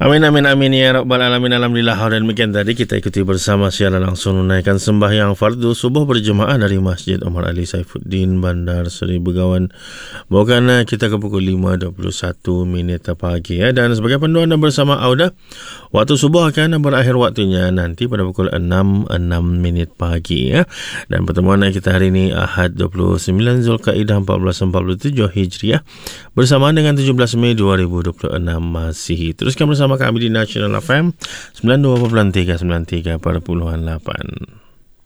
Amin, amin, amin ya Rabbal Alamin. Alhamdulillah. Dan demikian tadi kita ikuti bersama siaran langsung menunaikan sembahyang fardu subuh berjemaah dari Masjid Omar Ali Saifuddin, Bandar Seri Begawan. Bawakan kita ke pukul 5.21 pagi ya. Dan sebagai panduan bersama Auda, waktu subuh akan berakhir waktunya nanti pada pukul 6.06 pagi ya. Dan pertemuan kita hari ini Ahad 29 Zulkaidah 1447 Hijriah bersamaan dengan 17 Mei 2026 Masihi. Teruskan bersama kami di National FM 92.3 93.8.